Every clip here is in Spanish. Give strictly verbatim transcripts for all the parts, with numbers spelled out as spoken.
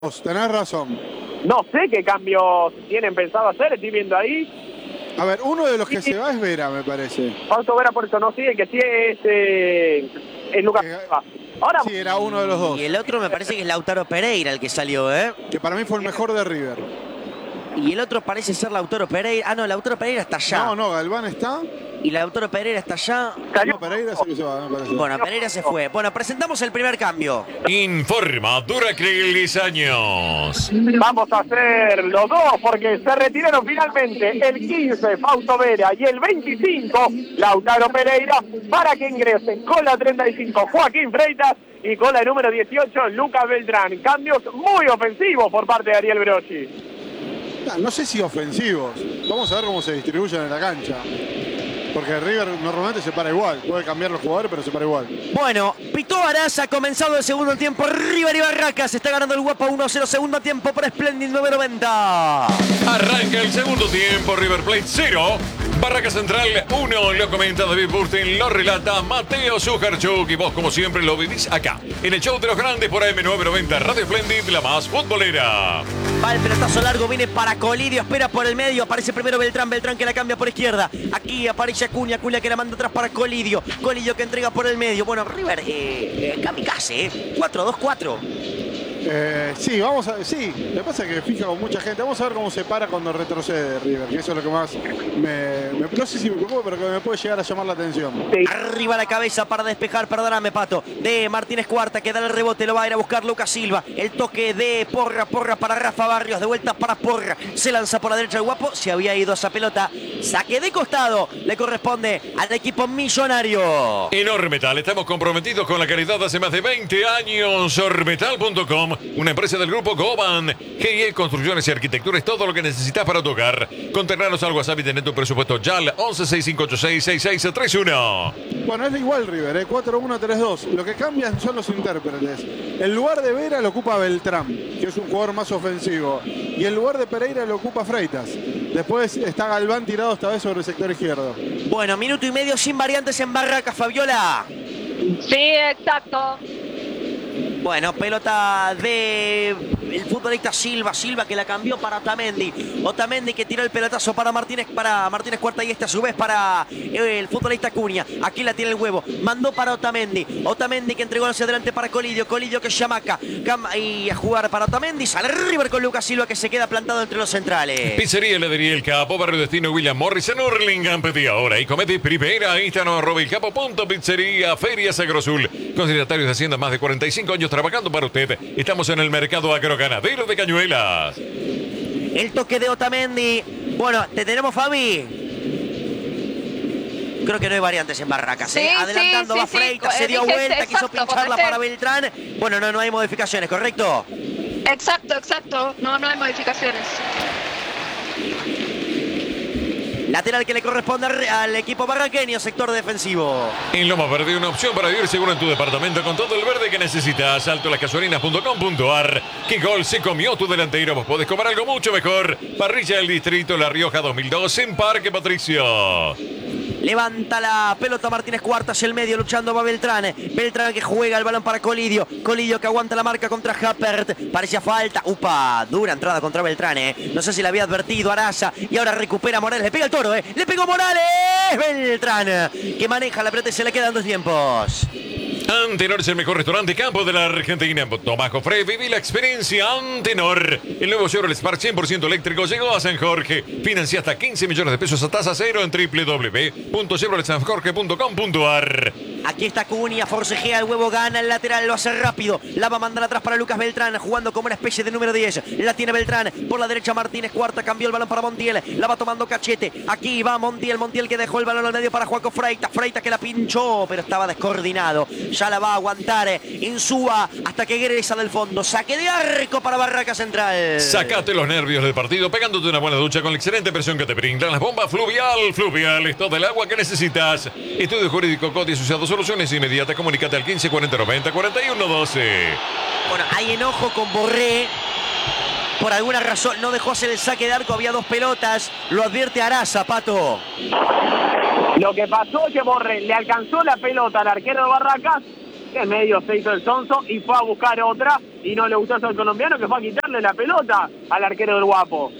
Tenés razón. No sé qué cambios tienen pensado hacer, estoy viendo ahí. A ver, uno de los que se va es Vera, me parece. Fausto Vera por eso no sigue, que sí es, eh, es Lucas. Eh, Ahora Sí, era uno de los dos. Y el otro me parece que es Lautaro Pereira el que salió, ¿eh? Que para mí fue el mejor de River. Y el otro parece ser Lautaro Pereira. Ah, no, Lautaro Pereira está allá. No, no, Galván está. Y Lautaro Pereira está allá. No, Pereira sí que se va, me parece. Bueno, Pereira se fue. Bueno, presentamos el primer cambio. Informa Duracril Diseños. vamos a hacer los dos porque se retiraron finalmente el quince Fausto Vera y el veinticinco Lautaro Pereira para que ingresen con la treinta y cinco Joaquín Freitas y con la número dieciocho Lucas Beltrán. Cambios muy ofensivos por parte de Ariel Brocchi. No, no sé si ofensivos. Vamos a ver cómo se distribuyen en la cancha. Porque River normalmente se para igual. Puede cambiar los jugadores, pero se para igual. Bueno, pitó Araza, comenzado el segundo tiempo. River y Barracas está ganando el Guapa uno a cero. Segundo tiempo para Splendid nueve noventa. Arranca el segundo tiempo, River Plate cero. Barraca Central uno, lo comenta David Burstein, lo relata Mateo Sujarchuk y vos como siempre lo vivís acá, en el show de los grandes por A M nueve noventa, Radio Splendid, la más futbolera. Va el pelotazo largo, viene para Colidio, espera por el medio, aparece primero Beltrán, Beltrán que la cambia por izquierda. Aquí aparece Acuña, Acuña que la manda atrás para Colidio, Colidio que entrega por el medio. Bueno, River, eh, eh, kamikaze, eh, cuatro dos cuatro. Eh, sí, vamos a sí, me pasa que fija con mucha gente. Vamos a ver cómo se para cuando retrocede River, que eso es lo que más me, me no sé si me preocupa, pero que me puede llegar a llamar la atención. Arriba la cabeza para despejar, perdóname, Pato, de Martínez Cuarta, que da el rebote, lo va a ir a buscar Lucas Silva. El toque de Porra, Porra para Rafa Barrios, de vuelta para Porra. Se lanza por la derecha el Guapo, se había ido esa pelota. Saque de costado, le corresponde al equipo millonario. En Ormetal estamos comprometidos con la caridad hace más de veinte años. Ormetal punto com, una empresa del grupo Goban. G I E Construcciones y Arquitectura es todo lo que necesitas para tu hogar. Contactanos al WhatsApp y tener tu presupuesto ya al once seis cinco ocho seis seis seis tres uno. Bueno, es igual River, ¿eh? cuatro uno tres dos. Lo que cambian son los intérpretes. El lugar de Vera lo ocupa Beltrán, que es un jugador más ofensivo. Y el lugar de Pereira lo ocupa Freitas. Después está Galván tirado esta vez sobre el sector izquierdo. Bueno, minuto y medio sin variantes en Barracas, Fabiola. Sí, exacto. Bueno, pelota de el futbolista Silva, Silva que la cambió para Otamendi. Otamendi que tiró el pelotazo para Martínez, para Martínez Cuarta y este a su vez para el futbolista Acuña. Aquí la tiene el huevo, mandó para Otamendi. Otamendi que entregó hacia adelante para Colidio, Colidio que chamaca. Y a jugar para Otamendi, sale River con Lucas Silva que se queda plantado entre los centrales. Pizzería Heladería El Capo, Barrio Destino William Morris en Hurlingham. Pedí ahora y comete primera. Instagram arroba el capo punto pizzería Ferias Agrosul. Consignatarios de Hacienda, más de cuarenta y cinco años trabajando para usted. Estamos en el mercado agroganadero de Cañuelas. El toque de Otamendi. Bueno, te tenemos, Fabi. Creo que no hay variantes en Barracas, ¿eh? Sí, Adelantando sí, va sí, Freitas, sí, se dio dije, vuelta, exacto, quiso pincharla correcto. para Beltrán. Bueno, no, no hay modificaciones, ¿correcto? Exacto, exacto. No, no hay modificaciones. Lateral que le corresponde al equipo barranqueño, sector defensivo. En Loma Verde, una opción para vivir seguro en tu departamento con todo el verde que necesitas. Alto las gasolinas punto com punto ar. ¿Qué gol se comió tu delantero? Vos podés comer algo mucho mejor. Parrilla del Distrito La Rioja dos mil dos en Parque Patricio. Levanta la pelota Martínez Cuarta hacia el medio, luchando va Beltrán. Beltrán que juega el balón para Colidio. Colidio que aguanta la marca contra Happert. Parecía falta. Upa, dura entrada contra Beltrán, eh. No sé si le había advertido Araza. Y ahora recupera Morales. Le pega el toro, eh. Le pegó Morales. Beltrán que maneja la pelota y se le quedan dos tiempos. Antenor es el mejor restaurante campo de la Argentina. Tomás Jofre, viví la experiencia Antenor. El nuevo Chevrolet Spark cien por ciento eléctrico llegó a San Jorge. Financia hasta quince millones de pesos a tasa cero en doble u doble u doble u punto chevrolet san jorge punto com punto ar. Aquí está Cunha, forcejea el huevo, gana el lateral, lo hace rápido. La va a mandar atrás para Lucas Beltrán, jugando como una especie de número diez. La tiene Beltrán, por la derecha Martínez Cuarta, cambió el balón para Montiel. La va tomando Cachete, aquí va Montiel, Montiel que dejó el balón al medio para Joaco Freitas. Freitas que la pinchó, pero estaba descoordinado. Ya la va a aguantar Insúa hasta que egresa del fondo. Saque de arco para Barraca Central. Sacate los nervios del partido pegándote una buena ducha con la excelente presión que te brindan las bombas Fluvial. Fluvial es todo el agua que necesitas. Estudio Jurídico Coti Asociados. Soluciones inmediatas. Comunícate al quince cuarenta noventa cuarenta y uno doce. Bueno, hay enojo con Borré. Por alguna razón no dejó hacer el saque de arco. Había dos pelotas. Lo advierte Araza, Pato. Lo que pasó es que Borré le alcanzó la pelota al arquero de Barracas que medio se hizo el sonso y fue a buscar otra y no le gustó eso al colombiano, que fue a quitarle la pelota al arquero del Guapo.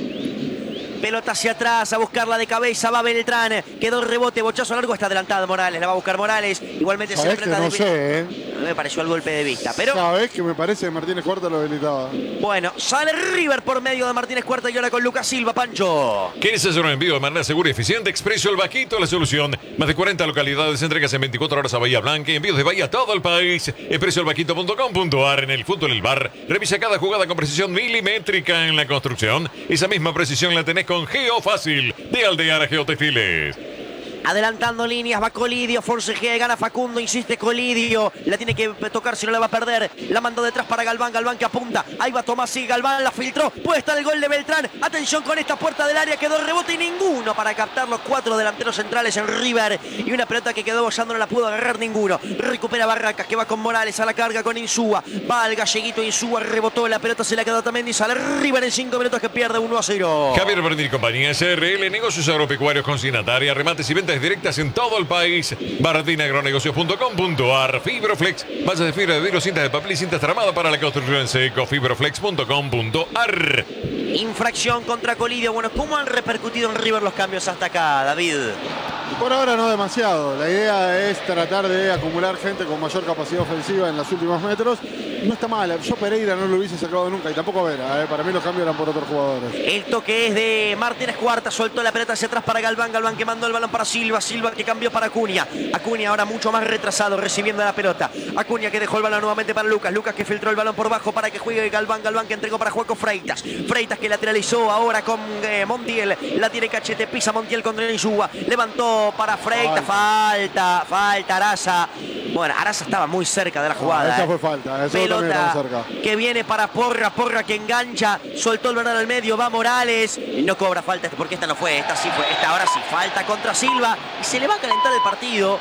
Pelota hacia atrás, a buscarla de cabeza, va Beltrán, quedó el rebote, bochazo largo, está adelantado Morales, la va a buscar Morales, igualmente se Sabés que enfrenta no de... sé, ¿eh? Me pareció el golpe de vista, pero... Sabés que me parece que Martínez Cuarta lo habilitaba. Bueno, sale River por medio de Martínez Cuarta y ahora con Lucas Silva, Pancho. ¿Quieres hacer un envío de manera segura y eficiente? Expreso El Vaquito, la solución. Más de cuarenta localidades, entregas en veinticuatro horas a Bahía Blanca, envíos de Bahía a todo el país. expreso el vaquito punto com punto a r. En el fútbol El Bar, revisa cada jugada con precisión milimétrica. En la construcción, esa misma precisión la tenés con Geofácil de Aldeara Geotextiles. Adelantando líneas, va Colidio, forcejea, gana Facundo, insiste Colidio, la tiene que tocar si no la va a perder, la mandó detrás para Galván, Galván que apunta, ahí va Tomás y Galván la filtró, puede estar el gol de Beltrán, atención con esta puerta del área, quedó el rebote y ninguno para captar los cuatro delanteros centrales en River, y una pelota que quedó bollando, no la pudo agarrar ninguno, recupera Barracas que va con Morales a la carga con Insúa, va el galleguito Insúa, rebotó, la pelota se la quedó también y sale River en cinco minutos que pierde uno a cero. Javier Bernil y compañía, S R L, negocios agropecuarios consignataria, remates y ventas directas en todo el país. Bardín agronegocios punto com punto a r. Fibroflex, vallas de fibra de vidrio, cintas de papel y cintas tramadas para la construcción en seco. Fibroflex punto com punto a r. Infracción contra Colidio. Bueno, ¿cómo han repercutido en River los cambios hasta acá, David? Por ahora no demasiado. La idea es tratar de acumular gente con mayor capacidad ofensiva en los últimos metros. No está mal. Yo Pereira no lo hubiese sacado nunca y tampoco Vera. ¿eh? Para mí los cambios eran por otros jugadores. El toque es de Martínez Cuarta. Soltó la pelota hacia atrás para Galván. Galván que mandó el balón para Silva. Silva que cambió para Acuña. Acuña ahora mucho más retrasado recibiendo la pelota. Acuña que dejó el balón nuevamente para Lucas. Lucas que filtró el balón por bajo para que juegue Galván. Galván que entregó para Juaco Freitas. Freitas que lateralizó ahora con eh, Montiel. La tiene Cachete. Pisa Montiel contra Insúa. Levantó para Freitas. Falta. Falta Araza. Bueno, Araza estaba muy cerca de la jugada. Ah, esa eh. fue falta. Eso Pelota también estaba cerca. Que viene para Porra. Porra que engancha. Soltó el balón al medio. Va Morales. Y no cobra falta porque esta no fue. Esta sí fue. Esta ahora sí. Falta contra Silva. Y se le va a calentar el partido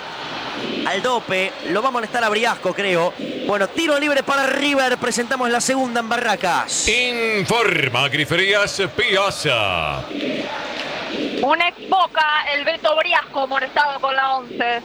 al dope. Lo va a molestar a Briasco, creo. Bueno, tiro libre para River. Presentamos la segunda en Barracas. Informa Griferías Piazza. Un ex Boca, el Beto Briasco, molestado con la once.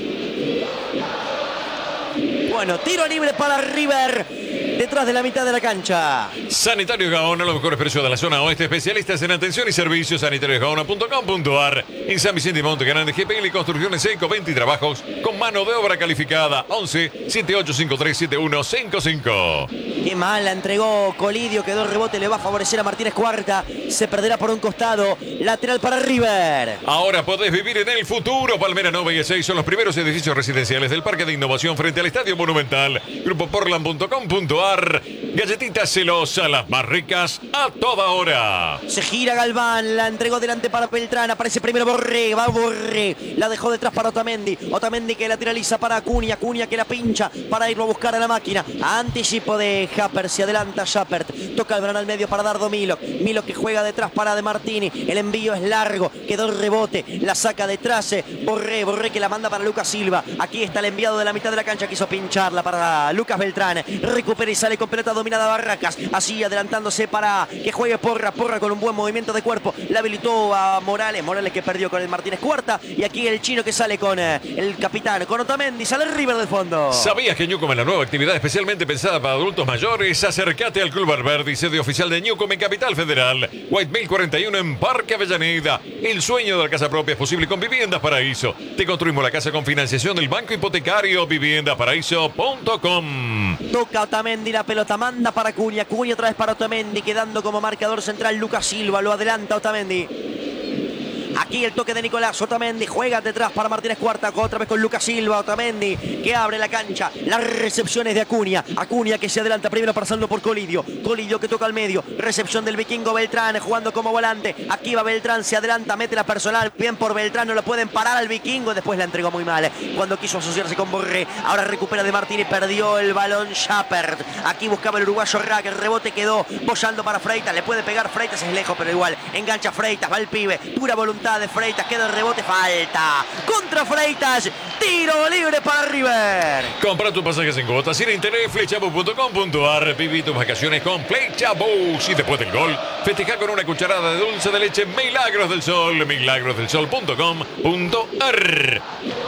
Bueno, tiro libre para River. Detrás de la mitad de la cancha. Sanitarios Gaona, los mejores precios de la zona oeste. Especialistas en atención y servicios. sanitarios gaona punto com punto a r. En San Vicente y Monte Grande, G P L y Construcciones Seco, veinte trabajos con mano de obra calificada. once, setenta y ocho cincuenta y tres, setenta y uno cincuenta y cinco. Qué mal la entregó Colidio. Quedó el rebote. Le va a favorecer a Martínez Cuarta. Se perderá por un costado. Lateral para River. Ahora podés vivir en el futuro. Palmera Nova y seis son los primeros edificios residenciales del Parque de Innovación frente al Estadio Monumental. Grupo Portland punto com punto a r. Galletitas celosas, las más ricas a toda hora. Se gira Galván, la entregó delante para Beltrán, aparece primero Borré, va Borré, la dejó detrás para Otamendi, Otamendi que lateraliza para Acuña, Acuña que la pincha para irlo a buscar a la máquina, anticipo de Japper, se adelanta Japper, toca el balón al medio para Dardo Milo, Milo que juega detrás para De Martini, el envío es largo, quedó el rebote, la saca detrás, Borré, Borré que la manda para Lucas Silva, aquí está el enviado de la mitad de la cancha, quiso pincharla para Lucas Beltrán, recupera y sale con pelota dominada Barracas, así adelantándose para que juegue Porra, Porra con un buen movimiento de cuerpo, le habilitó a Morales, Morales que perdió con el Martínez Cuarta, y aquí el chino que sale con eh, el capitán, con Otamendi, sale River del fondo. ¿Sabías que Newcom es la nueva actividad especialmente pensada para adultos mayores? Acércate al Club Alberdi, sede oficial de Newcom en Capital Federal, White Mill cuarenta y uno en Parque Avellaneda. El sueño de la casa propia es posible con Viviendas Paraíso. Te construimos la casa con financiación del Banco Hipotecario, viviendas paraíso punto com. Toca Otamendi la pelota, manda para Acuña, Acuña otra vez para Otamendi, quedando como marcador central Lucas Silva, lo adelanta Otamendi. Aquí el toque de Nicolás Otamendi, juega detrás para Martínez Cuarta, otra vez con Lucas Silva, Otamendi que abre la cancha, las recepciones de Acuña, Acuña que se adelanta primero pasando por Colidio, Colidio que toca al medio, recepción del vikingo Beltrán jugando como volante, aquí va Beltrán, se adelanta, mete la personal, bien por Beltrán, no lo pueden parar al vikingo, después la entregó muy mal, cuando quiso asociarse con Borré, ahora recupera de Martínez, perdió el balón Schappert, aquí buscaba el uruguayo Rack, el rebote quedó bollando para Freitas, le puede pegar Freitas, es lejos pero igual, engancha Freitas, va el pibe, pura voluntad de Freitas, queda el rebote, falta contra Freitas, tiro libre para River. Compra tus pasajes en cuotas sin interés, flechabus punto com punto a r. Viví tus vacaciones con Flechabus y después del gol, festeja con una cucharada de dulce de leche Milagros del Sol, milagros del sol punto com punto a r.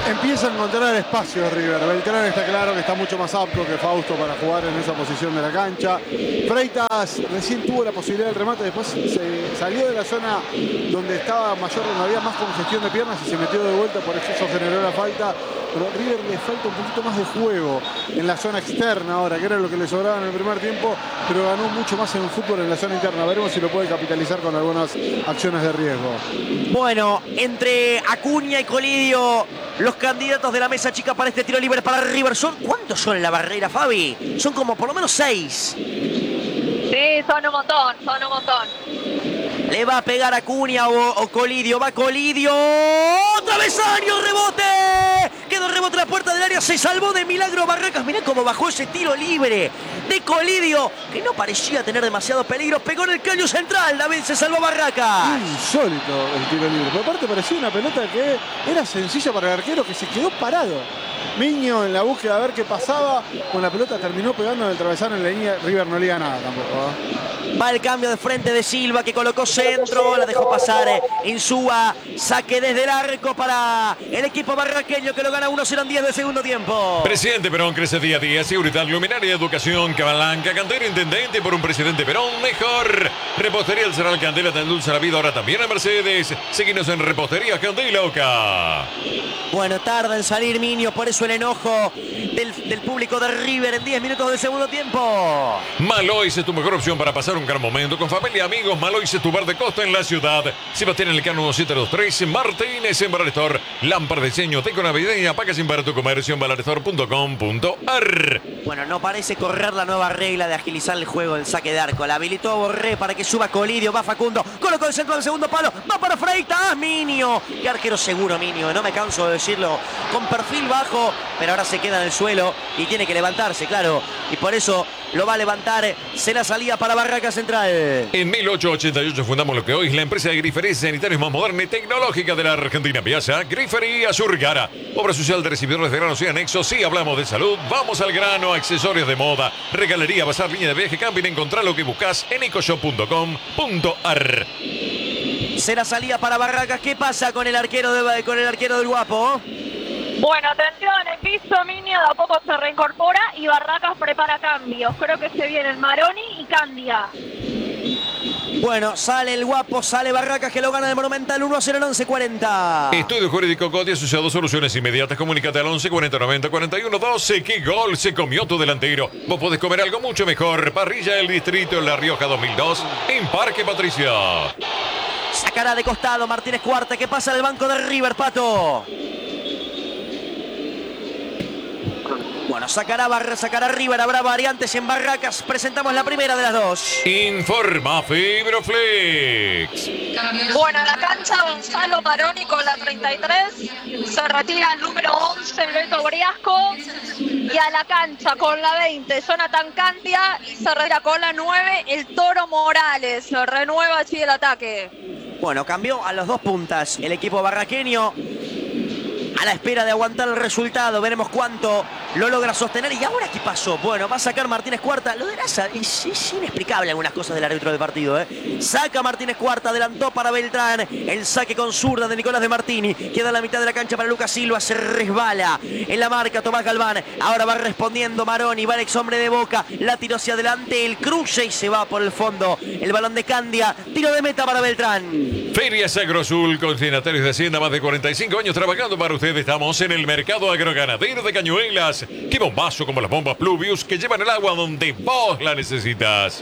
Empieza a encontrar espacio River. Beltrán está claro que está mucho más apto que Fausto para jugar en esa posición de la cancha. Freitas recién tuvo la posibilidad del remate, después se salió de la zona donde estaba mayor, donde había más congestión de piernas y se metió de vuelta, por eso generó la falta. Pero a River le falta un poquito más de juego en la zona externa ahora, que era lo que le sobraba en el primer tiempo, pero ganó mucho más en fútbol en la zona interna. Veremos si lo puede capitalizar con algunas acciones de riesgo. Bueno, entre Acuña y Colidio, los candidatos de la mesa chica para este tiro libre para River. ¿Son cuántos son en la barrera, Fabi? Son como por lo menos seis. Sí, son un montón, son un montón. Le va a pegar Acuña o, o Colidio. Va Colidio. ¡Travesaño! ¡Rebote! Quedó rebote en la puerta del área. Se salvó de milagro Barracas. Mirá cómo bajó ese tiro libre de Colidio, que no parecía tener demasiado peligro. Pegó en el caño central. David se salvó Barracas. Insólito el tiro libre. Por aparte parecía una pelota que era sencilla para el arquero, que se quedó parado. Miño en la búsqueda de ver qué pasaba. Con la pelota terminó pegando en el travesaño en la línea. River no liga nada tampoco, ¿eh? Va el cambio de frente de Silva, que colocó centro, la dejó pasar Insúa. Saque desde el arco para el equipo barraqueño, que lo gana uno cero en diez de segundo tiempo. Presidente Perón crece día a día. Seguridad, luminaria, educación, Cabalanca, cantero, intendente por un presidente Perón mejor. Repostería El Cerral Candela, tan dulce la vida, ahora también en Mercedes. Seguinos en Repostería Candela Oca. Bueno, tarda en salir Miño, por eso el enojo del, del público de River en diez minutos del segundo tiempo. Malois es tu mejor opción para pasar un gran momento con familia y amigos. Malois es tu bar de costa en la ciudad. Sebastián Elcano diecisiete veintitrés, Martínez en Balarestor. Lámpara de diseño, teco navideña, paga sin para tu comercio en balarestor punto com punto ar. Bueno, no parece correr la nueva regla de agilizar el juego en saque de arco. La habilitó Borré para que suba Colidio, va Facundo, colocó el centro del segundo palo, va para Freitas, Miño. Qué arquero seguro Miño, no me canso de decirlo, con perfil bajo, pero ahora se queda en el suelo y tiene que levantarse, claro, y por eso lo va a levantar. Se la salía para Barraca Central. En mil ochocientos ochenta y ocho fundamos lo que hoy es la empresa de griferías sanitarios más moderna y tecnológica de la Argentina. Piazza Grifería Surgara. Obra social de recibidores de granos y anexos. Si hablamos de salud, vamos al grano. Accesorios de moda, regalería, bazar, línea de viaje, camping. Encontrá lo que buscas en ecoshop punto com punto ar. Se la salía para Barracas. ¿Qué pasa con el arquero, de, con el arquero del Guapo? Bueno, atención, el piso Miño de a poco se reincorpora y Barracas prepara cambios. Creo que se vienen Maroni y Candia. Bueno, sale el Guapo, sale Barracas, que lo gana el Monumental uno a cero en once cuarenta. Estudio Jurídico Coti asociado, soluciones inmediatas. Comunícate al once cuarenta noventa cuarenta y uno doce. ¡Qué gol se comió tu delantero! Vos podés comer algo mucho mejor. Parrilla del Distrito en La Rioja dos mil dos en Parque Patricia. Sacará de costado Martínez Cuarta, que pasa del banco de River, Pato. Bueno, sacará Barra, sacará River, habrá variantes en Barracas. Presentamos la primera de las dos. Informa Fibroflex. Bueno, a la cancha Gonzalo Maroni con la treinta y tres. Se retira el número once, el Beto Briasco. Y a la cancha con la veinte, Jonathan Candia. Y se retira con la nueve, el Toro Morales. Se renueva así el ataque. Bueno, cambió a los dos puntas el equipo barraqueño. A la espera de aguantar el resultado, veremos cuánto lo logra sostener. ¿Y ahora qué pasó? Bueno, va a sacar Martínez Cuarta. Lo de Laza es, es inexplicable algunas cosas del árbitro del partido, ¿eh? Saca Martínez Cuarta, adelantó para Beltrán. El saque con zurda de Nicolás de Martini. Queda en la mitad de la cancha para Lucas Silva. Se resbala en la marca Tomás Galván. Ahora va respondiendo Maroni. Va el ex hombre de Boca. La tiró hacia adelante. El cruce y se va por el fondo. El balón de Candia. Tiro de meta para Beltrán. Ferias Agrosul, consignatarios de Hacienda, más de cuarenta y cinco años trabajando para usted. Estamos en el mercado agroganadero de Cañuelas. Qué bombazo como las bombas Pluvius que llevan el agua donde vos la necesitas.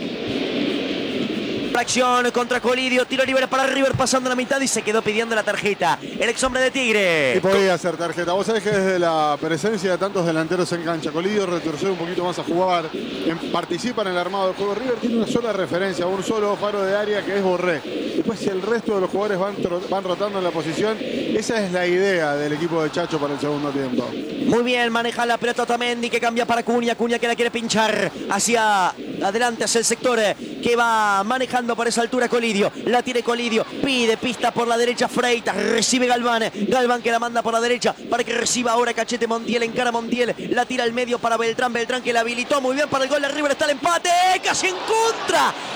Acción contra Colidio, tiro libre para River pasando la mitad y se quedó pidiendo la tarjeta. El ex hombre de Tigre. Y podía hacer tarjeta. Vos sabés que desde la presencia de tantos delanteros en cancha, Colidio retrocede un poquito más a jugar, en, participa en el armado del juego. River tiene una sola referencia, un solo faro de área que es Borré. Después si el resto de los jugadores van, van rotando en la posición, esa es la idea del equipo de Chacho para el segundo tiempo. Muy bien, maneja la pelota Otamendi, que cambia para Cunha. Cunha que la quiere pinchar hacia adelante, hacia el sector que va manejando por esa altura Colidio. La tiene Colidio, pide pista por la derecha Freitas, recibe Galván. Galván que la manda por la derecha para que reciba ahora Cachete. Montiel encara Montiel, la tira al medio para Beltrán. Beltrán que la habilitó muy bien para el gol de River. Está el empate, casi en contra.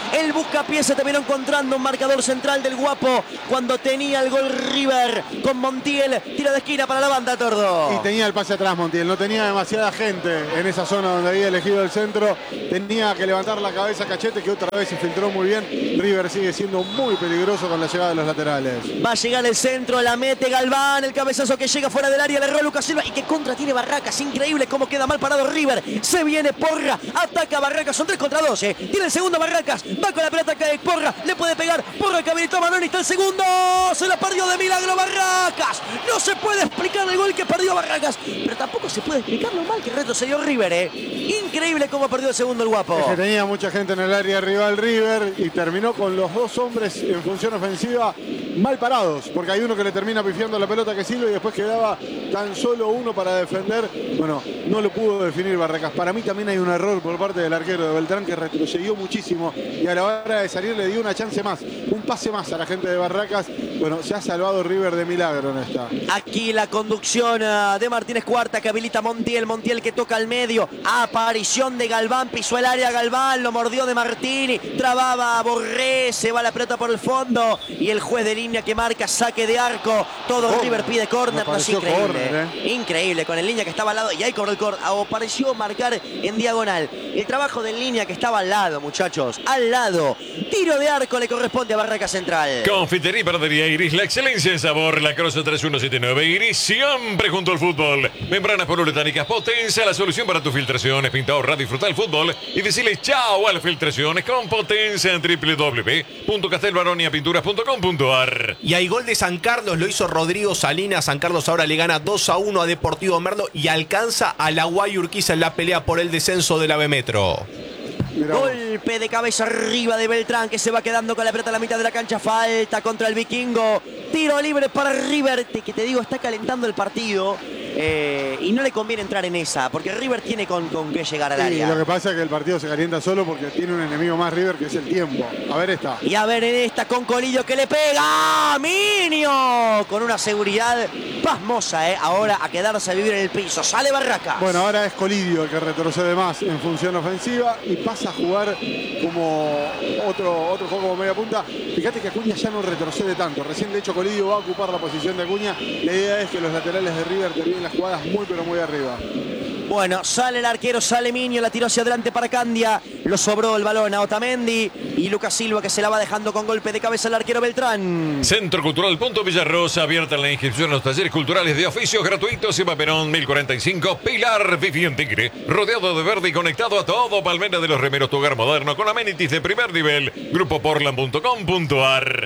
El buscapié se terminó encontrando un marcador central del Guapo cuando tenía el gol River con Montiel. Tira de esquina para la banda, Tordo. Y tenía el pase atrás Montiel, no tenía demasiada gente en esa zona donde había elegido el centro. Tenía que levantar la cabeza Cachete, que otra vez se filtró muy bien. River sigue siendo muy peligroso con la llegada de los laterales. Va a llegar el centro, la mete Galván, el cabezazo que llega fuera del área, le erró Lucas Silva y que contra tiene Barracas. Increíble cómo queda mal parado River. Se viene Porra, ataca Barracas, son tres contra dos. Eh. Tiene el segundo Barracas, va con la pelota que Porra, le puede pegar. Porra que habilitó a Manoni, está el segundo. Se la perdió de milagro Barracas. No se puede explicar el gol que perdió Barracas, pero tampoco se puede explicar lo mal que retrocedió River. Eh. Increíble cómo perdió el segundo el Guapo. Es que tenía mucha gente en el área rival River y terminó con los dos hombres en función ofensiva mal parados, porque hay uno que le termina pifiando la pelota que Silva y después quedaba tan solo uno para defender. Bueno, no lo pudo definir Barracas. Para mí también hay un error por parte del arquero de Beltrán, que retrocedió muchísimo y a la hora de salir le dio una chance más, un pase más a la gente de Barracas. Bueno, se ha salvado River de milagro en esta. Aquí la conducción de Martínez Cuarta que habilita Montiel, Montiel que toca al medio, aparición de Galván, pisó el área Galván, lo mordió de Martini, trababa a Borré, se va la pelota por el fondo y el juez de línea que marca saque de arco. Todo corner. River pide córner, no es increíble, corner, eh. increíble con el línea que estaba al lado y ahí cobró el córner, o pareció marcar en diagonal. El trabajo del línea que estaba al lado, muchachos, al lado. Tiro de arco le corresponde a Barracas Central. Confitería y Panadería Iris, la excelencia en sabor, la Cross tres uno siete nueve. Iris, siempre junto al fútbol. Membranas poliuretánicas Potenza, la solución para tus filtraciones. Pinta, ahorra, disfruta el fútbol y decirle chao a las filtraciones con Potenza en w w w punto castelbaronia pinturas punto com punto a r. Y hay gol de San Carlos, lo hizo Rodrigo Salinas. San Carlos ahora le gana dos a uno a Deportivo Merlo y alcanza a la Guay Urquiza en la pelea por el descenso de la B Metro. Mirá. Golpe de cabeza arriba de Beltrán que se va quedando con la pelota a la mitad de la cancha. Falta contra el Vikingo. Tiro libre para River, que te digo está calentando el partido. Eh, y no le conviene entrar en esa, porque River tiene con, con qué llegar al Sí, área. lo que pasa es que el partido se calienta solo porque tiene un enemigo más River, que es el tiempo. A ver esta. Y a ver en esta con Colidio que le pega. ¡Minio! Con una seguridad pasmosa, ¿eh? Ahora a quedarse a vivir en el piso. Sale Barracas. Bueno, ahora es Colidio el que retrocede más en función ofensiva y pasa a jugar como otro, otro juego como media punta. Fíjate que Acuña ya no retrocede tanto. Recién, de hecho, Colidio va a ocupar la posición de Acuña. La idea es que los laterales de River terminen las jugadas muy, pero muy arriba. Bueno, sale el arquero, sale Minio, la tiró hacia adelante para Candia. Lo sobró el balón a Otamendi y Lucas Silva que se la va dejando con golpe de cabeza el arquero Beltrán. Centro Cultural Punto Villarrosa, abierta la inscripción a los talleres culturales de oficios gratuitos. Eva Perón mil cuarenta y cinco, Pilar Vivi en Tigre, rodeado de verde y conectado a todo. Palmera de los Remeros, tu hogar moderno con amenities de primer nivel. grupo portland punto com punto a r.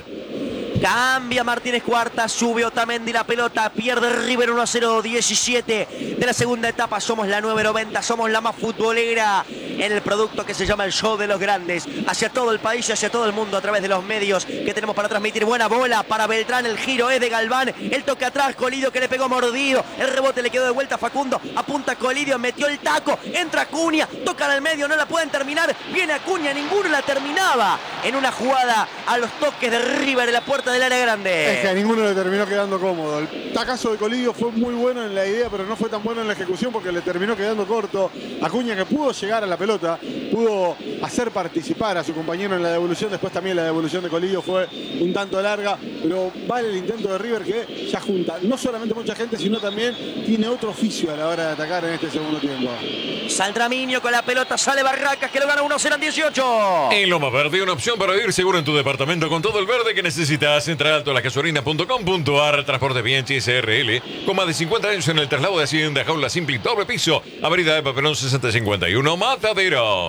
Cambia Martínez Cuarta, sube Otamendi la pelota, pierde River uno a cero, diecisiete de la segunda etapa. Somos la nueve noventa, somos la más futbolera en el producto que se llama el Show de los Grandes. Hacia todo el país y hacia todo el mundo a través de los medios que tenemos para transmitir. Buena bola para Beltrán, el giro es de Galván, el toque atrás, Colidio que le pegó mordido, el rebote le quedó de vuelta a Facundo, apunta Colidio, metió el taco, entra Acuña, tocan al medio, no la pueden terminar, viene Acuña, ninguno la terminaba en una jugada a los toques de River en la puerta del área grande. Es que a ninguno le terminó quedando cómodo. El tacazo de Colidio fue muy bueno en la idea, pero no fue tan bueno en la ejecución porque le terminó quedando corto. Acuña, que pudo llegar a la pelota, pudo hacer participar a su compañero en la devolución. Después también la devolución de Colidio fue un tanto larga, pero vale el intento de River, que ya junta no solamente mucha gente, sino también tiene otro oficio a la hora de atacar en este segundo tiempo. Saldrá Minio con la pelota, sale Barracas que lo gana uno a cero en dieciocho. En Loma Verde, una opción para ir seguro en tu departamento con todo el verde que necesitas. Entra alto a la gasolina punto com punto a r. Transporte Bianchi S R L, con más de cincuenta años en el traslado de Hacienda, jaula simple, doble piso, avenida Eva Perón sesenta cincuenta y uno, Matadero.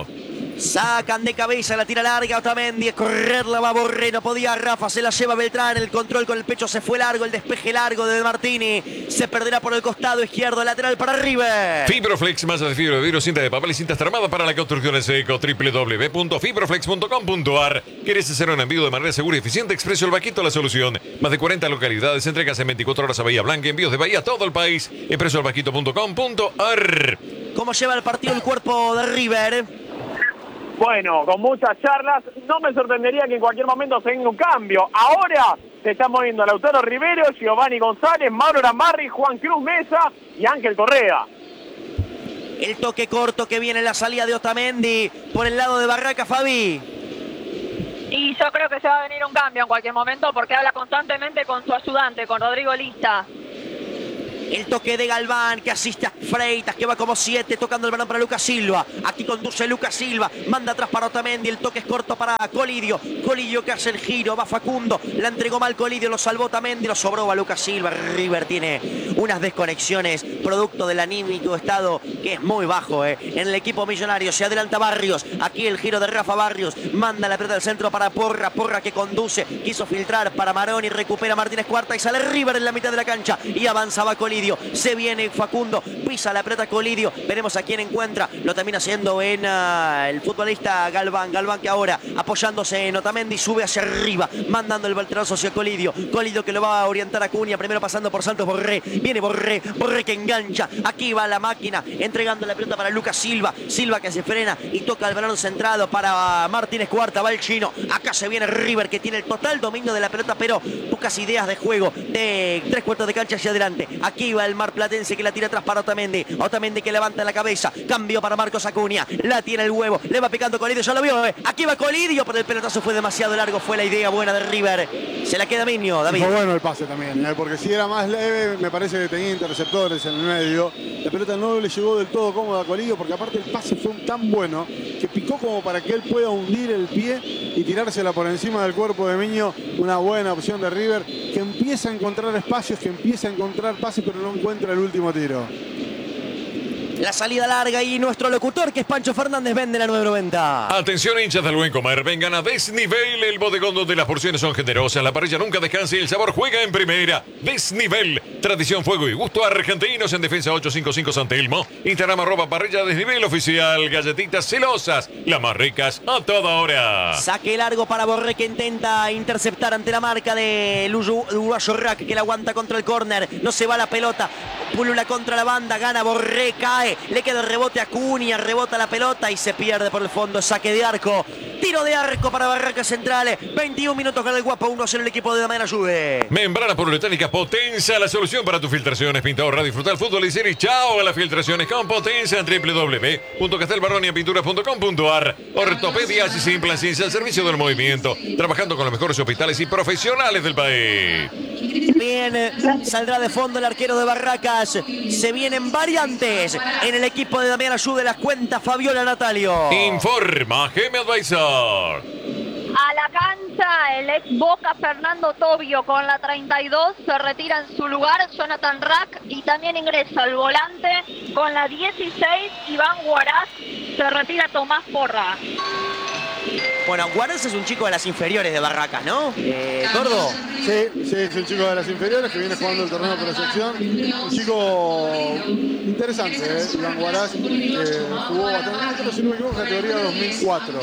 Sacan de cabeza, la tira larga Otamendi, correrla va Borré, no podía Rafa, se la lleva Beltrán, el control con el pecho se fue largo, el despeje largo de Martini, se perderá por el costado izquierdo, lateral para River. Fibroflex, masa de fibra de vidrio, cinta de papel y cintas termadas para la construcción en seco. w w w punto fibroflex punto com punto a r. ¿Quieres hacer un envío de manera segura y eficiente? Expreso El Vaquito, la solución. Más de cuarenta localidades, entregas en veinticuatro horas a Bahía Blanca, envíos de Bahía a todo el país. expreso el vaquito punto com punto a r. ¿Cómo lleva el partido el cuerpo de River? Bueno, con muchas charlas, no me sorprendería que en cualquier momento se venga un cambio. Ahora se están moviendo Lautaro Rivero, Giovanni González, Mauro Ramarri, Juan Cruz Mesa y Ángel Correa. El toque corto que viene en la salida de Otamendi por el lado de Barracas, Fabi. Y yo creo que se va a venir un cambio en cualquier momento porque habla constantemente con su ayudante, con Rodrigo Lista. El toque de Galván que asiste a Freitas, que va como siete, tocando el balón para Lucas Silva. Aquí conduce Lucas Silva, manda atrás para Otamendi, el toque es corto para Colidio. Colidio que hace el giro, va Facundo, la entregó mal Colidio, lo salvó Otamendi, lo sobró a Lucas Silva. River tiene unas desconexiones, producto del anímico estado que es muy bajo, eh. En el equipo millonario se adelanta Barrios, aquí el giro de Rafa Barrios, manda la pelota al centro para Porra, Porra que conduce, quiso filtrar para Maroni, recupera Martínez Cuarta y sale River en la mitad de la cancha y avanzaba Colidio. Se viene Facundo, pisa la pelota Colidio, veremos a quién encuentra, lo termina haciendo en uh, el futbolista Galván, Galván que ahora apoyándose en Otamendi sube hacia arriba, mandando el balterazo hacia Colidio, Colidio que lo va a orientar a Cunha, primero pasando por Santos Borré, viene Borré, Borré que engancha, aquí va la máquina, entregando la pelota para Lucas Silva, Silva que se frena y toca el balón centrado para Martínez Cuarta, va el chino, acá se viene River que tiene el total dominio de la pelota pero pocas ideas de juego, de tres cuartos de cancha hacia adelante, aquí va el marplatense que la tira atrás para Otamendi, Otamendi que levanta la cabeza, cambio para Marcos Acuña, la tiene el huevo, le va picando Colidio, ya lo vio, eh. Aquí va Colidio, pero el pelotazo fue demasiado largo, fue la idea buena de River, se la queda Minio, David. Fue bueno el pase también, eh, porque si era más leve, me parece que tenía interceptores en el medio, la pelota no le llegó del todo cómoda a Colidio, porque aparte el pase fue tan bueno, que picó como para que él pueda hundir el pie y tirársela por encima del cuerpo de Minio, una buena opción de River, que empieza a encontrar espacios, que empieza a encontrar pases, pero no encuentra el último tiro. La salida larga y nuestro locutor, que es Pancho Fernández, vende la nueve noventa. Atención, hinchas del buen comer, vengan a Desnivel, el bodegón donde las porciones son generosas, la parrilla nunca descansa y el sabor juega en primera. Desnivel, tradición, fuego y gusto argentinos en Defensa ochocientos cincuenta y cinco San Telmo. Instagram arroba parrilla Desnivel oficial, galletitas celosas, las más ricas a toda hora. Saque largo para Borré que intenta interceptar ante la marca del uruguayo Rack que la aguanta contra el córner, no se va la pelota, pulula contra la banda, gana Borré, cae. Le queda el rebote a Cunha, rebota la pelota y se pierde por el fondo. Saque de arco, tiro de arco para Barracas Centrales. veintiún minutos gana el Guapo, uno a cero el equipo de Damián Ayude. Membrana poliuretánica Potenza, la solución para tus filtraciones. Pinta, ahorra, disfrutar el fútbol y series. Chao a las filtraciones con Potenza en doble u doble u doble u punto castelbarronia pinturas punto com punto a r. Ortopedia y Implancis al servicio del movimiento, trabajando con los mejores hospitales y profesionales del país. Bien, saldrá de fondo el arquero de Barracas. Se vienen variantes en el equipo de Damián Ayude, las cuentas Fabiola Natalio. Informa G M Advisor. A la cancha, el ex Boca Fernando Tobio con la treinta y dos se retira en su lugar Jonathan Rack y también ingresa el volante con la dieciséis Iván Huaraz, se retira Tomás Porra. Bueno, Guaraz es un chico de las inferiores de Barracas, ¿no? Eh, ¿Gordo? Sí, sí, es un chico de las inferiores que viene jugando el torneo de proyección. Un chico interesante, ¿eh? Iván Huaraz, que jugó bastante, pero si no me equivoco, categoría dos mil cuatro.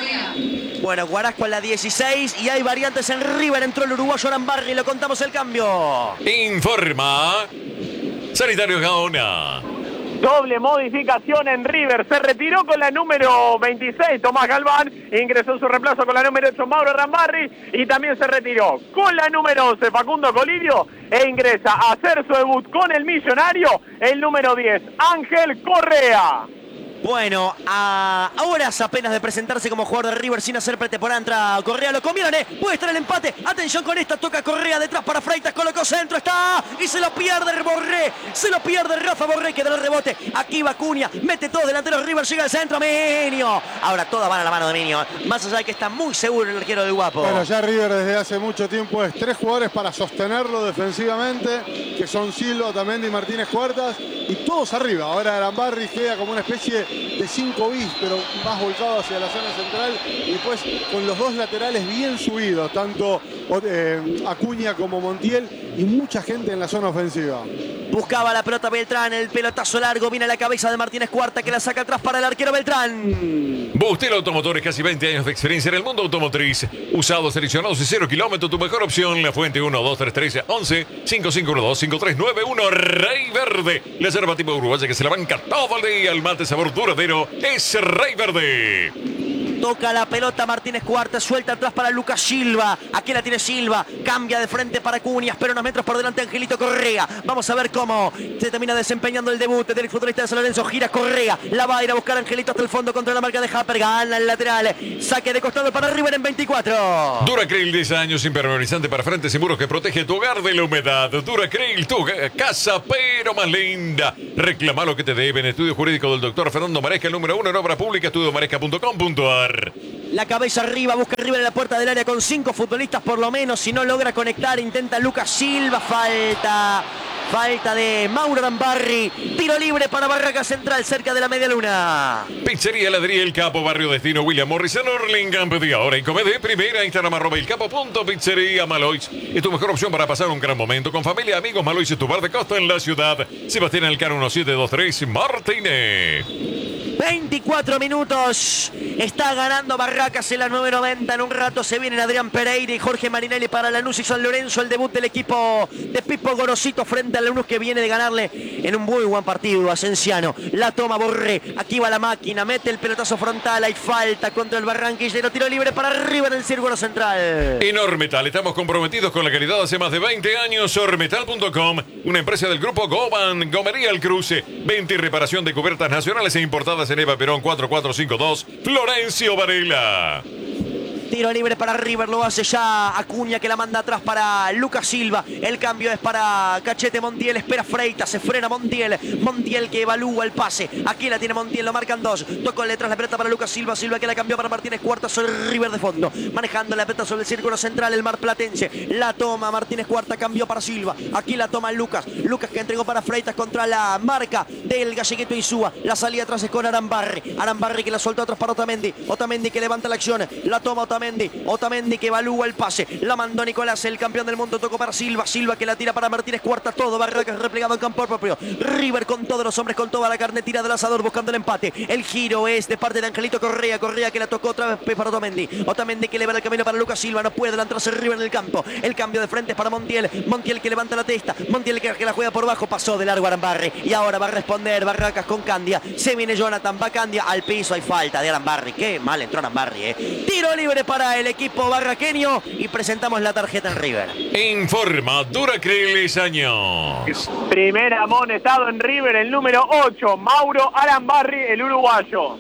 Bueno, Guaraz con la dieciséis y hay variantes en River. Entró el uruguayo Arambarri, lo contamos el cambio. Informa Sanitario Gaona. Doble modificación en River. Se retiró con la número veintiséis, Tomás Galván. Ingresó en su reemplazo con la número ocho, Mauro Rambarri. Y también se retiró con la número once, Facundo Colidio. E ingresa a hacer su debut con el millonario, el número diez, Ángel Correa. Bueno, a horas apenas de presentarse como jugador de River sin hacer pretemporada, entra Correa, lo comieron, ¿eh? Puede estar el empate. Atención con esta, toca Correa detrás para Freitas, colocó centro, está y se lo pierde Borré, se lo pierde Rafa Borré, que da el rebote. Aquí va Cunha, mete todo delantero River, llega al centro, Minio. Ahora todas van a la mano de Minio, más allá de que está muy seguro el arquero del Guapo. Bueno, ya River desde hace mucho tiempo es tres jugadores para sostenerlo defensivamente, que son Silva, Otamendi y Martínez Cuartas, y todos arriba. Ahora Arambarri queda como una especie de cinco bis, pero más volcado hacia la zona central, y después con los dos laterales bien subidos, tanto eh, Acuña como Montiel, y mucha gente en la zona ofensiva. Buscaba la pelota Beltrán, el pelotazo largo, viene a la cabeza de Martínez Cuarta, que la saca atrás para el arquero Beltrán. Bustel Automotores, casi veinte años de experiencia en el mundo automotriz. Usados, seleccionados y cero kilómetros, tu mejor opción. La Fuente uno dos tres tres once cinco cinco uno dos cinco tres nueve uno. Rey Verde, la yerba tipo uruguaya que se la banca todo el día. El mate sabor duradero es Rey Verde. Toca la pelota Martínez Cuarta, suelta atrás para Lucas Silva. Aquí la tiene Silva, cambia de frente para Cunias, pero unos metros por delante Angelito Correa. Vamos a ver cómo se termina desempeñando el debut del futbolista de San Lorenzo. Gira Correa, la va a ir a buscar Angelito hasta el fondo contra la marca de Happer. Gana el lateral, saque de costado para River en veinticuatro. Duracril, diez años, impermeabilizante para frentes y muros que protege tu hogar de la humedad. Duracril, tu casa pero más linda. Reclama lo que te deben. Estudio jurídico del doctor Fernando Maresca, el número uno en obra pública, estudio maresca punto com punto a r. La cabeza arriba, busca River en la puerta del área con cinco futbolistas por lo menos. Si no logra conectar, intenta Lucas Silva. Falta. Falta de Mauro Arambarri. Tiro libre para Barracas Central, cerca de la media luna. Pizzería Ladría El Capo, Barrio Destino, William Morris en Hurlingham. Pedí ahora y come de primera. Instagram arroba el capo punto pizzería Malois. Es tu mejor opción para pasar un gran momento con familia, amigos. Malois es tu bar de costa en la ciudad. Sebastián Elcano uno siete dos tres Martínez. veinticuatro minutos. Está ganando Barracas en la nueve noventa. En un rato se vienen Adrián Pereira y Jorge Marinelli para Lanús y San Lorenzo. El debut del equipo de Pipo Gorosito frente a Lanús, que viene de ganarle en un muy buen partido a Cienciano. La toma Borré. Aquí va la máquina. Mete el pelotazo frontal. Hay falta contra el Barranquillero. Tiro libre para arriba en el círculo central. En Ormetal estamos comprometidos con la calidad hace más de veinte años. Ormetal punto com, una empresa del grupo Goban. Gomería El Cruce. Venta y reparación de cubiertas nacionales e importadas en Eva Perón cuatro cuatro cinco dos. Florencio Varela. Tiro libre para River, lo hace ya Acuña, que la manda atrás para Lucas Silva. El cambio es para Cachete. Montiel espera Freitas, se frena Montiel. Montiel que evalúa el pase. Aquí la tiene Montiel, lo marcan dos. Tocó detrás la pelota para Lucas Silva. Silva que la cambió para Martínez Cuarta sobre River de fondo. Manejando la pelota sobre el círculo central, el marplatense. La toma Martínez Cuarta, cambió para Silva. Aquí la toma Lucas. Lucas que entregó para Freitas contra la marca del Galleguito Insúa. La salida atrás es con Arambarri. Arambarri que la soltó atrás para Otamendi. Otamendi que levanta la acción. La toma Otamendi. Otamendi que evalúa el pase. La mandó Nicolás, el campeón del mundo. Tocó para Silva. Silva que la tira para Martínez Cuarta. Todo Barracas replegado en campo propio. River con todos los hombres, con toda la carne, tira del asador buscando el empate. El giro es de parte de Angelito Correa. Correa que la tocó otra vez para Otamendi. Otamendi que eleva el camino para Lucas Silva. No puede adelantarse River en el campo. El cambio de frente es para Montiel. Montiel que levanta la testa. Montiel que, que la juega por bajo. Pasó de largo Arambarri. Y ahora va a responder Barracas con Candia. Se viene Jonathan. Va Candia al piso. Hay falta de Arambarri. Qué mal entró Arambarri, eh. Tiro libre para el equipo barraqueño y presentamos la tarjeta en River. Informa Duracril años. Primer amonestado en River, el número ocho, Mauro Arambarri, el uruguayo.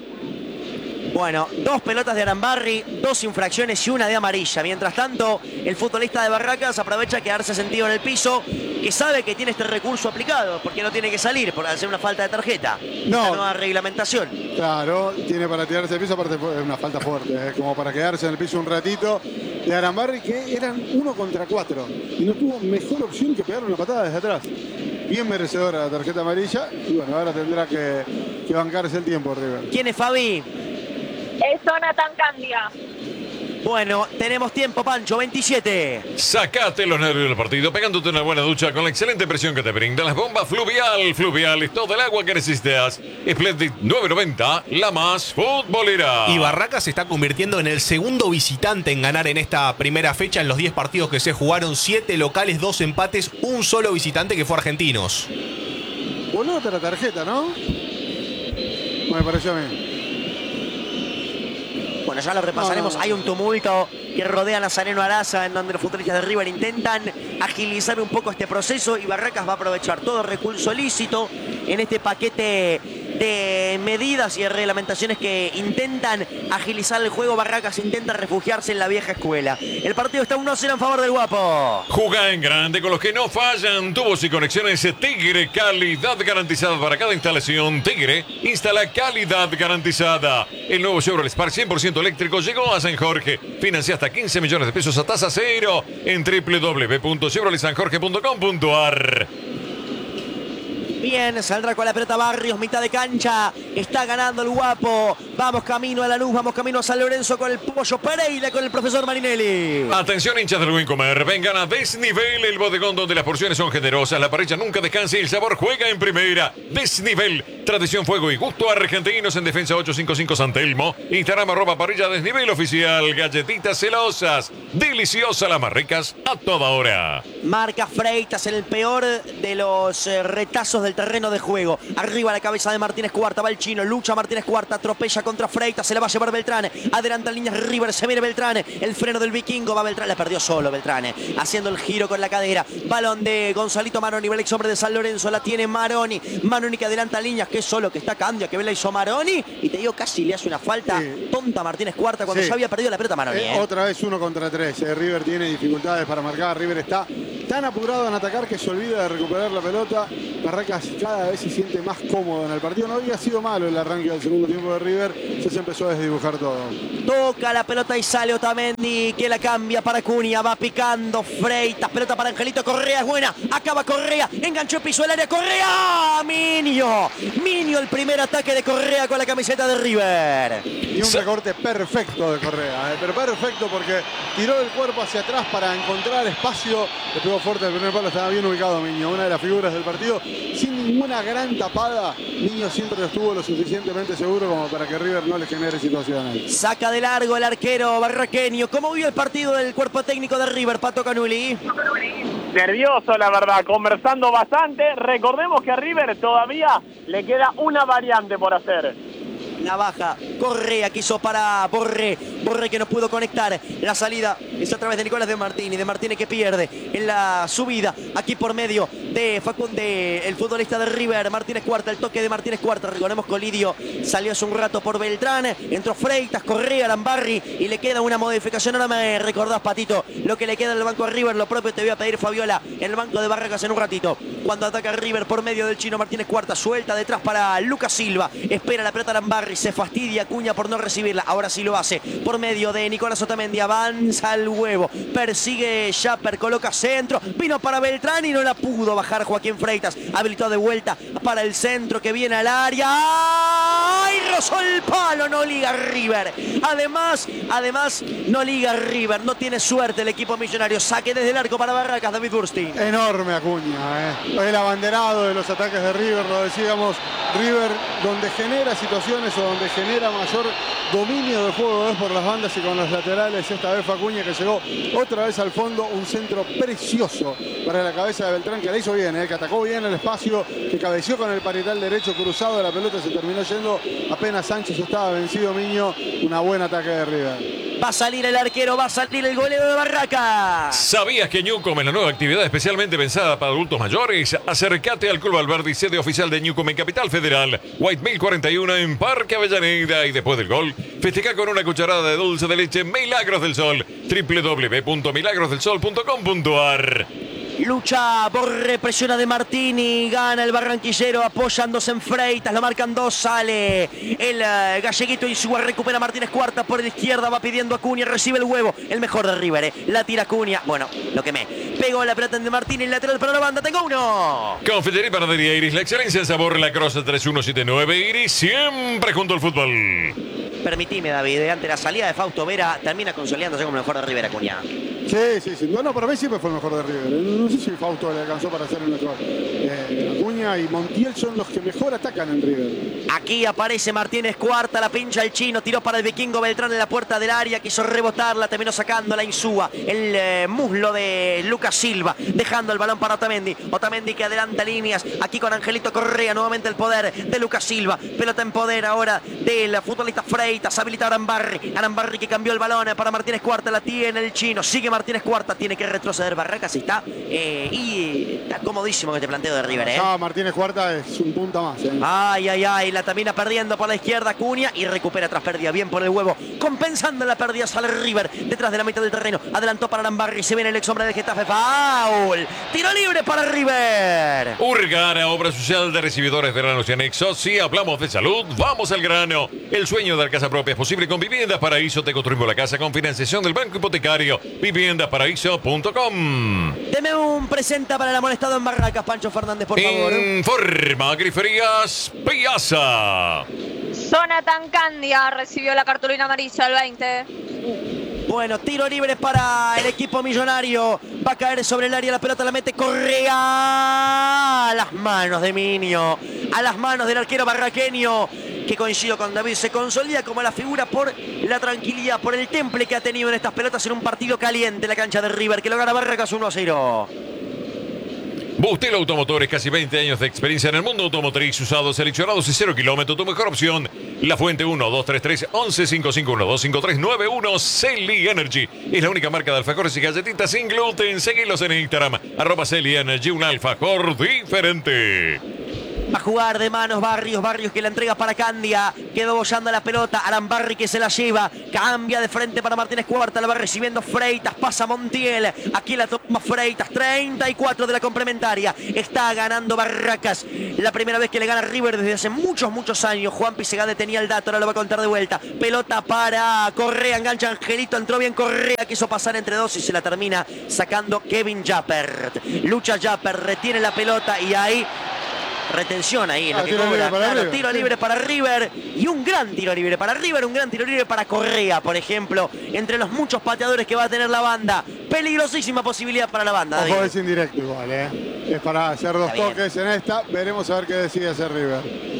Bueno, dos pelotas de Arambarri, dos infracciones y una de amarilla. Mientras tanto, el futbolista de Barracas aprovecha quedarse sentido en el piso, que sabe que tiene este recurso aplicado, porque no tiene que salir por hacer una falta de tarjeta. No. Esta nueva reglamentación. Claro, tiene para tirarse el piso, aparte es una falta fuerte, ¿eh? Como para quedarse en el piso un ratito. De Arambarri, que eran uno contra cuatro. Y no tuvo mejor opción que pegar una patada desde atrás. Bien merecedora la tarjeta amarilla. Y bueno, ahora tendrá que, que bancarse el tiempo, River. ¿Quién es Fabi? Es Jonathan Candia. Bueno, tenemos tiempo, Pancho, veintisiete. Sacate los nervios del partido pegándote una buena ducha con la excelente presión que te brindan las bombas Fluvial. Fluvial es todo el agua que necesitas. Splendid nueve noventa, la más futbolera. Y Barracas se está convirtiendo en el segundo visitante en ganar en esta primera fecha. En los diez partidos que se jugaron, siete locales, dos empates, un solo visitante que fue Argentinos. Voló otra tarjeta, ¿no? Me pareció a mí. Bueno, ya lo repasaremos. No, no, no. Hay un tumulto que rodea a Nazareno Araza, en donde los futbolistas de River intentan agilizar un poco este proceso y Barracas va a aprovechar todo recurso lícito en este paquete de medidas y de reglamentaciones que intentan agilizar el juego. Barracas intenta refugiarse en la vieja escuela. El partido está uno a cero en favor del Guapo. Juga en grande con los que no fallan. Tubos y conexiones Tigre, calidad garantizada para cada instalación. Tigre instala calidad garantizada. El nuevo Chevrolet Spark cien por ciento eléctrico llegó a San Jorge. Financia hasta quince millones de pesos a tasa cero en w w w punto chevrolet san jorge punto com punto a r. Bien, saldrá con la pelota Barrios, mitad de cancha. Está ganando el Guapo. Vamos camino a Lanús, vamos camino a San Lorenzo con el Pollo Pereira, con el profesor Marinelli. Atención, hinchas del buen comer. Vengan a Desnivel, el bodegón donde las porciones son generosas. La parrilla nunca descansa y el sabor juega en primera. Desnivel, tradición, fuego y gusto argentinos en Defensa ochocientos cincuenta y cinco San Telmo. Instagram arroba parrilla Desnivel oficial. Galletitas celosas, deliciosas, las más ricas a toda hora. Marca Freitas en el peor de los eh, retazos del el terreno de juego. Arriba la cabeza de Martínez Cuarta, va el chino, lucha Martínez Cuarta, atropella contra Freitas, se la va a llevar Beltrán. Adelanta en líneas River, se viene Beltrán. El freno del vikingo, va Beltrán, la perdió solo Beltrán. Haciendo el giro con la cadera. Balón de Gonzalito Maroni, va el ex hombre de San Lorenzo, la tiene Maroni. Maroni que adelanta líneas, que es solo que está Candia, que ve la hizo Maroni. Y te digo, casi le hace una falta sí. tonta a Martínez Cuarta cuando sí. ya había perdido la pelota Maroni. Eh, eh. Otra vez uno contra tres. Eh. River tiene dificultades para marcar. River está tan apurado en atacar que se olvida de recuperar la pelota. Barracas cada vez se siente más cómodo en el partido. No había sido malo el arranque del segundo tiempo de River. Ya se empezó a desdibujar todo. Toca la pelota y sale Otamendi, que la cambia para Cunha. Va picando Freitas. Pelota para Angelito Correa. Es buena. Acaba Correa. Enganchó el piso del área. Correa. Minio. Minio el primer ataque de Correa con la camiseta de River. Y un recorte perfecto de Correa. Eh, pero perfecto porque tiró el cuerpo hacia atrás para encontrar espacio. Le pegó fuerte el primer palo. Estaba bien ubicado Minio. Una de las figuras del partido. Sin ninguna gran tapada. Minio siempre estuvo lo suficientemente seguro como para que River no le genere situaciones. Saca de largo el arquero barraqueño. ¿Cómo vio el partido del cuerpo técnico de River, Pato Canuli? Nervioso, la verdad, conversando bastante. Recordemos que a River todavía le queda una variante por hacer. La baja, Correa quiso para Borré, Borré que no pudo conectar, la salida es a través de Nicolás de Martini, de Martínez que pierde en la subida, aquí por medio de Facundo, el futbolista de River, Martínez Cuarta, el toque de Martínez Cuarta, recordemos que Olidio salió hace un rato por Beltrán, entró Freitas, Correa, Lambarri y le queda una modificación, ahora me recordás Patito, lo que le queda en el banco a River, lo propio te voy a pedir Fabiola, en el banco de Barracas en un ratito, cuando ataca River por medio del chino Martínez Cuarta, suelta detrás para Lucas Silva, espera la pelota Lambarri, se fastidia Acuña por no recibirla, ahora sí lo hace, por medio de Nicolás Otamendi, avanza al huevo, persigue Schapper, coloca centro, vino para Beltrán y no la pudo bajar Joaquín Freitas, habilitó de vuelta para el centro que viene al área, ¡ay! Rozó el palo, no liga River, además, además no liga River, no tiene suerte el equipo millonario, saque desde el arco para Barracas, David Burstein. Enorme Acuña, eh. el abanderado de los ataques de River, lo decíamos, River donde genera situaciones o donde genera mayor dominio del juego es por las bandas y con los laterales. Esta vez Facuña que llegó otra vez al fondo, un centro precioso para la cabeza de Beltrán que la hizo bien, eh, que atacó bien el espacio, que cabeció con el parietal derecho cruzado, la pelota se terminó yendo apenas Sánchez estaba vencido. Miño, una buena ataque de River. Va a salir el arquero, va a salir el golero de Barracas. ¿Sabías que Newcom es la nueva actividad especialmente pensada para adultos mayores? Acércate al Club Alberdi, sede oficial de Newcom en Capital Federal, White Mill cuarenta y uno en Parque Avellaneda, y después del gol, festeja con una cucharada de dulce de leche Milagros del Sol, doble u doble u doble u punto milagros del sol punto com punto a r. Lucha, Borré, presiona de Martini, gana el barranquillero apoyándose en Freitas, lo marcan dos, sale el uh, galleguito Insúa, recupera Martínez Cuarta por la izquierda, va pidiendo a Cunha, recibe el huevo, el mejor de River, eh. la tira Cunha, bueno, lo que me pegó la pelota de Martini, lateral para la banda, tengo uno. Confitería y Panadería Iris, la excelencia en sabor, la Cross tres uno siete nueve, Iris, siempre junto al fútbol. Permitime, David, ante la salida de Fausto Vera, termina consolidándose como el mejor de River, Acuña. Sí, sí, sí. Bueno, para mí siempre fue el mejor de River. No sé si Fausto le alcanzó para ser el mejor. Eh, Acuña y Montiel son los que mejor atacan en River. Aquí aparece Martínez Cuarta, la pincha el chino, tiró para el vikingo Beltrán en la puerta del área, quiso rebotarla, terminó sacando la Insúa, el eh, muslo de Lucas Silva, dejando el balón para Otamendi. Otamendi que adelanta líneas, aquí con Angelito Correa, nuevamente el poder de Lucas Silva. Pelota en poder ahora del futbolista Freitas, habilita a Arambarri. Arambarri que cambió el balón para Martínez Cuarta, la tiene el chino, sigue Martínez Cuarta, tiene que retroceder Barracas y está, eh, y está comodísimo este planteo de River. ¿eh? No, Martínez Cuarta es un punta más. ¿eh? Ay, ay, ay, la termina perdiendo por la izquierda Cunha y recupera tras pérdida, bien por el huevo, compensando la pérdida sale River, detrás de la mitad del terreno, adelantó para Arambarri, se viene el ex hombre de Getafe, foul, tiro libre para River. Urgara, obra social de recibidores de granos y anexos. Si hablamos de salud, vamos al grano. El sueño de la casa propia es posible con Viviendas Paraíso. Te construimos la casa con financiación del Banco Hipotecario. Viviendas paraíso punto com. Deme un presenta para el amonestado en Barracas, Pancho Fernández, por favor. Informa Griferías Piazza. Jonathan Candia recibió la cartulina amarilla al veinte. Bueno, tiro libre para el equipo millonario. Va a caer sobre el área, la pelota la mete Correa. A las manos de Minio. A las manos del arquero barraqueño. Que coincido con David, se consolida como la figura por la tranquilidad, por el temple que ha tenido en estas pelotas en un partido caliente en la cancha de River, que lo gana Barracas uno a cero. Bustelo Automotores, casi veinte años de experiencia en el mundo automotriz, usados, seleccionados y cero kilómetros. Tu mejor opción, La Fuente uno dos tres tres once cincuenta y cinco uno dos cinco tres nueve uno. Celi Energy es la única marca de alfajores y galletitas sin gluten. Seguilos en Instagram, arroba Celi Energy, un alfajor diferente. Va a jugar de manos Barrios, Barrios que la entrega para Candia, quedó bollando la pelota, Arambarri que se la lleva, cambia de frente para Martínez Cuarta, la va recibiendo Freitas, pasa Montiel, aquí la toma Freitas, treinta y cuatro de la complementaria, está ganando Barracas, la primera vez que le gana River desde hace muchos, muchos años. Juan Segade tenía el dato, ahora lo va a contar de vuelta, pelota para Correa, engancha Angelito, entró bien Correa, quiso pasar entre dos y se la termina sacando Kevin Jappert, lucha Jappert, retiene la pelota y ahí retención ahí, en ah, lo que tiro cobra. Libre para claro, River. tiro libre para River y un gran tiro libre para River, un gran tiro libre para Correa, por ejemplo, entre los muchos pateadores que va a tener la banda. Peligrosísima posibilidad para la banda. Ojo, David. es indirecto igual, ¿eh? Es para hacer dos Está bien. toques en esta. Veremos a ver qué decide hacer River.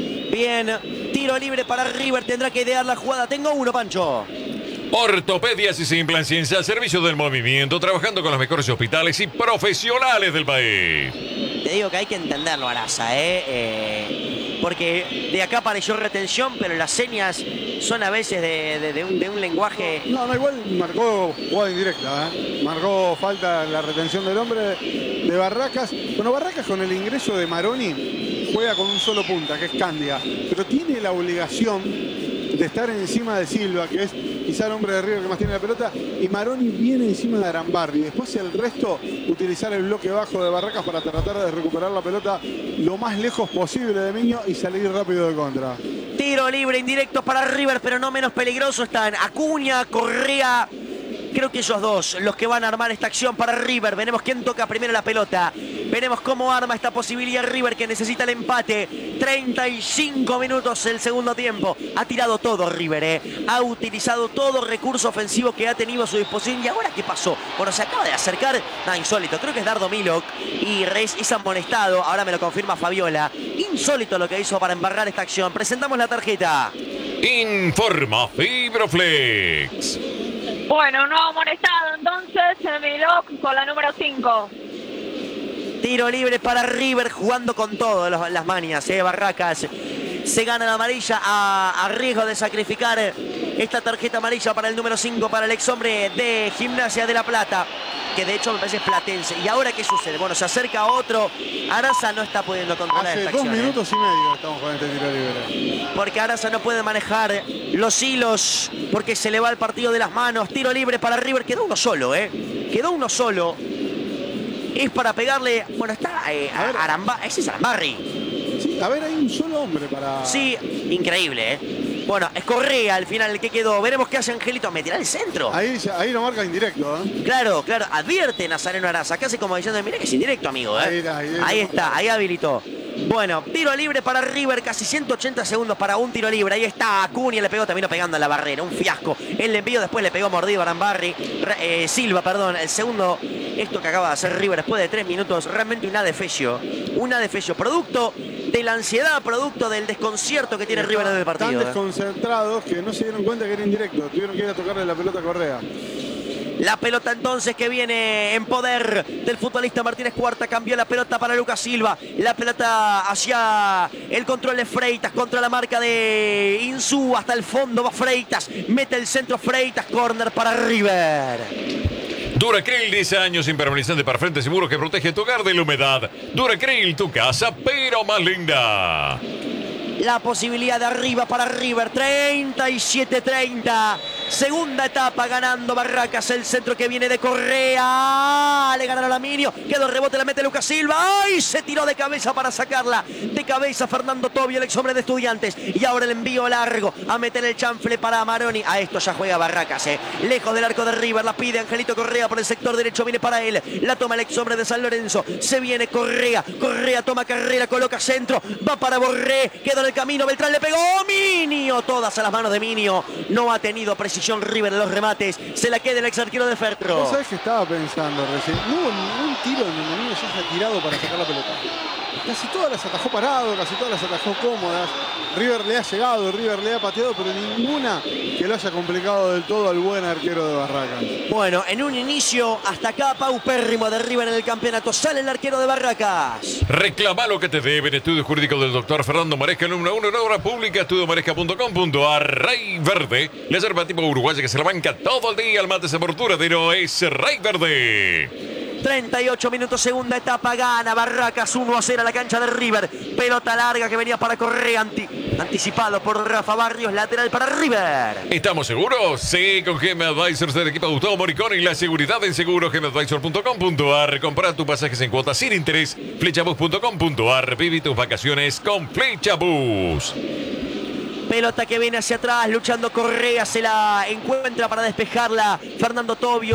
Bien, tiro libre para River, tendrá que idear la jugada. Tengo uno, Pancho. Ortopedias y Simplan Ciencia, al servicio del movimiento, trabajando con los mejores hospitales y profesionales del país. Te digo que hay que entenderlo, Araza, ¿eh? eh porque de acá pareció retención, pero las señas son a veces de, de, de, un, de un lenguaje... No, no, igual marcó jugada indirecta, ¿eh? Marcó falta la retención del hombre de Barracas. Bueno, Barracas con el ingreso de Maroni juega con un solo punta, que es Candia, pero tiene la obligación de estar encima de Silva, que es quizá el hombre de River que más tiene la pelota, y Maroni viene encima de Arambarri. Después el resto, utilizar el bloque bajo de Barracas para tratar de recuperar la pelota lo más lejos posible de Miño y salir rápido de contra. Tiro libre indirecto para River, pero no menos peligroso están Acuña, Correa. Creo que esos dos, los que van a armar esta acción para River. Veremos quién toca primero la pelota. Veremos cómo arma esta posibilidad River, que necesita el empate. treinta y cinco minutos el segundo tiempo. Ha tirado todo River, ¿eh? Ha utilizado todo recurso ofensivo que ha tenido a su disposición. ¿Y ahora qué pasó? Bueno, se acaba de acercar, nada, insólito. Creo que es Dardo Milok y Reis es amonestado. Ahora me lo confirma Fabiola. Insólito lo que hizo para embarrar esta acción. Presentamos la tarjeta. Informa Fibroflex. Bueno, no amonestado entonces, Milok con la número cinco. Tiro libre para River, jugando con todo los, las manias, ¿eh? Barracas se gana la amarilla a, a riesgo de sacrificar esta tarjeta amarilla para el número cinco, para el ex hombre de Gimnasia de La Plata, que de hecho me parece es platense. ¿Y ahora qué sucede? Bueno, se acerca otro. Araza no está pudiendo controlar Hace esta dos acción, minutos ¿eh? y medio estamos con este tiro libre. Porque Araza no puede manejar los hilos, porque se le va el partido de las manos. Tiro libre para River, quedó uno solo, ¿eh? Quedó uno solo. Es para pegarle, bueno, está eh, A ver. Aramba, ese es Arambarri. Sí, a ver, hay un solo hombre para... Sí, increíble, ¿eh? Bueno, es Correa al final el que quedó. Veremos qué hace Angelito. Me tira el centro. Ahí, ahí lo marca indirecto, ¿eh? Claro, claro. Advierte Nazareno Araza. Casi como diciendo, mira que es indirecto, amigo, ¿eh? Ahí está, ahí está. Ahí está, ahí habilitó. Bueno, tiro libre para River, casi ciento ochenta segundos para un tiro libre. Ahí está Acuña, le pegó, terminó pegando a la barrera. Un fiasco. El envío después le pegó mordido a Arambarri. Eh, Silva, perdón. El segundo, esto que acaba de hacer River después de tres minutos, realmente una defecio. Una defecio. Producto de la ansiedad, producto del desconcierto que tiene River en el partido. Tan ¿eh? desconcentrados que no se dieron cuenta que era indirecto. Tuvieron que ir a tocarle la pelota a Correa. La pelota entonces que viene en poder del futbolista Martínez Cuarta. Cambió la pelota para Lucas Silva. La pelota hacia el control de Freitas contra la marca de Insú. Hasta el fondo va Freitas. Mete el centro Freitas. Corner para River. Duracril, diez años impermeabilizante para frente seguro que protege tu hogar de la humedad. Duracril, tu casa, pero más linda. La posibilidad de arriba para River. treinta y siete treinta. Segunda etapa ganando Barracas. El centro que viene de Correa. Le ganaron a Minio. Quedó el rebote, la mete Lucas Silva. ¡Ay! Se tiró de cabeza para sacarla. De cabeza Fernando Tobio, el ex hombre de Estudiantes. Y ahora el envío largo a meter el chanfle para Maroni. A esto ya juega Barracas, ¿eh? Lejos del arco de River. La pide Angelito Correa por el sector derecho. Viene para él. La toma el ex hombre de San Lorenzo. Se viene Correa. Correa toma carrera. Coloca centro. Va para Borré. Quedó en el camino. Beltrán le pegó. Minio. Todas a las manos de Minio. No ha tenido precisión River en los remates. Se la queda el ex arquero de Ferro. ¿Vos sabés que estaba pensando recién? No hubo ningún tiro en el Minio se haya tirado para sacar la pelota. casi todas las atajó parado, casi todas las atajó cómodas. River le ha llegado, River le ha pateado, pero ninguna que lo haya complicado del todo al buen arquero de Barracas. Bueno, en un inicio hasta acá paupérrimo de River en el campeonato. Sale el arquero de Barracas. Reclama lo que te deben. Estudio jurídico del doctor Fernando Maresca, número uno en obra pública, estudio maresca punto com punto a r. Rey Verde, la yerba tipo uruguaya que se la banca todo el día. El mate se portura, pero es Rey Verde. treinta y ocho minutos, segunda etapa, gana Barracas uno a cero a la cancha de River. Pelota larga que venía para Correa, anti, anticipado por Rafa Barrios, lateral para River. ¿Estamos seguros? Sí, con G M Advisors del equipo Gustavo Moricón y la seguridad en seguro g m advisor punto com punto a r. Compra tus pasajes en cuotas sin interés, flechabus punto com punto a r. Vive tus vacaciones con Flechabus. Pelota que viene hacia atrás, luchando Correa, se la encuentra para despejarla Fernando Tobio.